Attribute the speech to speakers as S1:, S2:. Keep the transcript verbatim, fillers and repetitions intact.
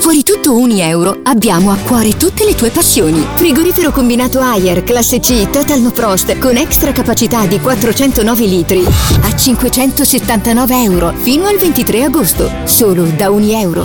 S1: Cuori tutto ogni euro, abbiamo a cuore tutte le tue passioni. Frigorifero combinato Haier classe C Total No Frost con extra capacità di quattrocentonove litri a cinquecentosettantanove euro fino al ventitré agosto, solo da ogni euro.